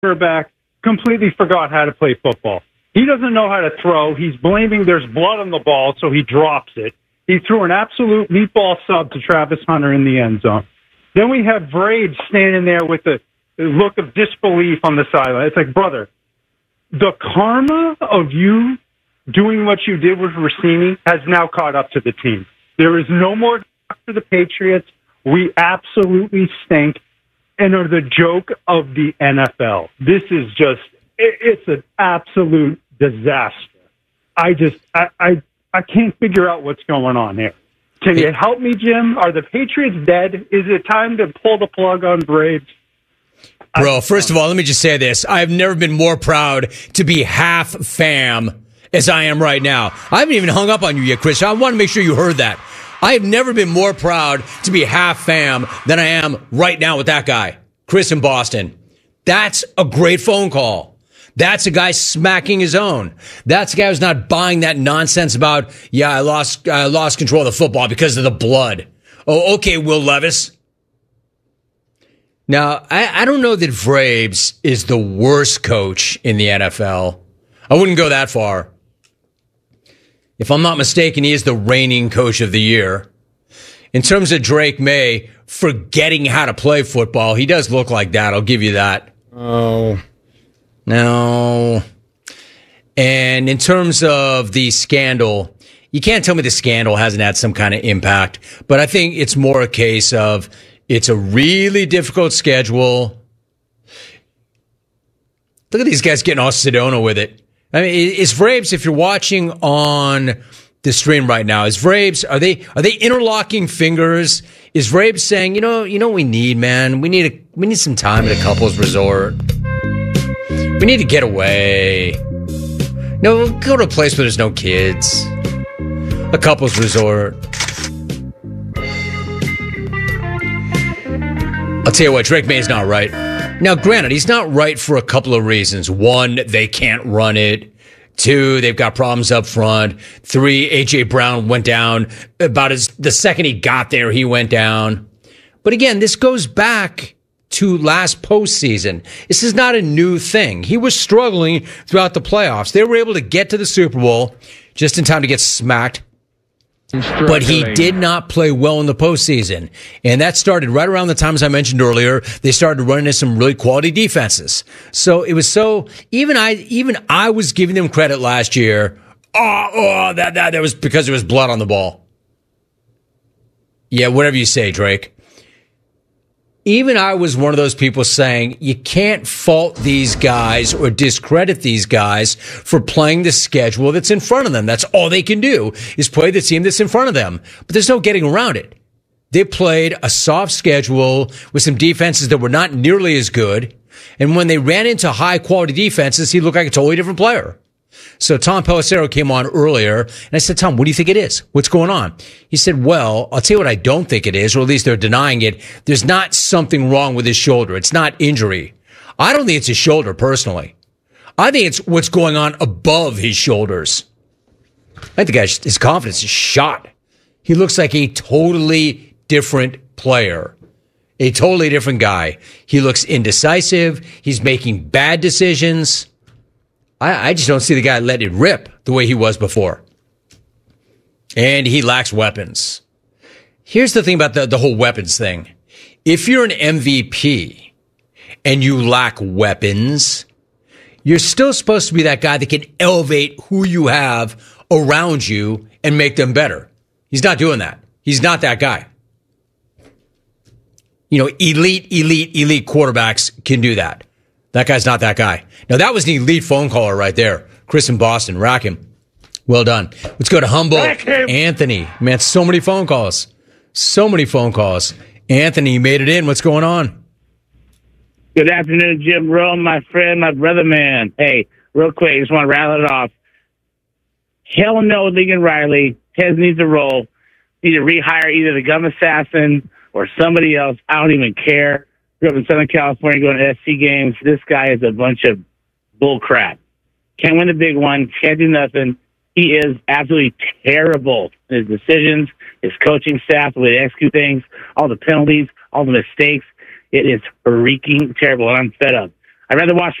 quarterback completely forgot how to play football. He doesn't know how to throw. He's blaming there's blood on the ball, so he drops it. He threw an absolute meatball sub to Travis Hunter in the end zone. Then we have Vrabel standing there with a look of disbelief on the sideline. It's like, brother, the karma of you doing what you did with Rossini has now caught up to the team. There is no more talk for the Patriots. We absolutely stink and are the joke of the NFL. This is just, it's an absolute disaster. I can't figure out what's going on here. Can you help me, Jim? Are the Patriots dead? Is it time to pull the plug on Braves? Bro, first of all, let me just say this. I've never been more proud to be half fam as I am right now. I haven't even hung up on you yet, Chris. I want to make sure you heard that. I have never been more proud to be half fam than I am right now with that guy, Chris in Boston. That's a great phone call. That's a guy smacking his own. That's a guy who's not buying that nonsense about, I lost control of the football because of the blood. Oh, okay, Will Levis. Now, I don't know that Vrabel is the worst coach in the NFL. I wouldn't go that far. If I'm not mistaken, he is the reigning coach of the year. In terms of Drake May forgetting how to play football, he does look like that. I'll give you that. Oh. No. And in terms of the scandal, you can't tell me the scandal hasn't had some kind of impact. But I think it's more a case of it's a really difficult schedule. Look at these guys getting all Sedona with it. I mean, is Vrabel, if you're watching on the stream right now, is Vrabel, are they interlocking fingers? Is Vrabel saying, you know what we need, man? We need some time at a couple's resort. We need to get away. No, we'll go to a place where there's no kids. A couple's resort. I'll tell you what, Drake May's not right. Now, granted, he's not right for a couple of reasons. One, they can't run it. Two, they've got problems up front. Three, A.J. Brown went down the second he got there, he went down. But again, this goes back to last postseason. This is not a new thing. He was struggling throughout the playoffs. They were able to get to the Super Bowl just in time to get smacked. But he did not play well in the postseason. And that started right around the times I mentioned earlier. They started running into some really quality defenses. So it was even I was giving them credit last year. That was because there was blood on the ball. Yeah, whatever you say, Drake. Even I was one of those people saying you can't fault these guys or discredit these guys for playing the schedule that's in front of them. That's all they can do is play the team that's in front of them. But there's no getting around it. They played a soft schedule with some defenses that were not nearly as good. And when they ran into high quality defenses, he looked like a totally different player. So Tom Pelissero came on earlier, and I said, Tom, what do you think it is? What's going on? He said, well, I'll tell you what I don't think it is, or at least they're denying it. There's not something wrong with his shoulder. It's not injury. I don't think it's his shoulder, personally. I think it's what's going on above his shoulders. I think his confidence is shot. He looks like a totally different player. A totally different guy. He looks indecisive. He's making bad decisions. I just don't see the guy let it rip the way he was before. And he lacks weapons. Here's the thing about the whole weapons thing. If you're an MVP and you lack weapons, you're still supposed to be that guy that can elevate who you have around you and make them better. He's not doing that. He's not that guy. Elite quarterbacks can do that. That guy's not that guy. Now, that was an elite phone caller right there. Chris in Boston. Rack him. Well done. Let's go to Humboldt. Anthony. Man, so many phone calls. So many phone calls. Anthony, you made it in. What's going on? Good afternoon, Jim Rome, my friend, my brother, man. Hey, real quick, just want to rattle it off. Hell no, Lincoln Riley. Tez needs to roll. Need to rehire either the gum assassin or somebody else. I don't even care. Grew up in Southern California going to SC games. This guy is a bunch of bull crap. Can't win the big one. Can't do nothing. He is absolutely terrible in his decisions, his coaching staff, the way they execute things, all the penalties, all the mistakes. It is freaking terrible, and I'm fed up. I'd rather watch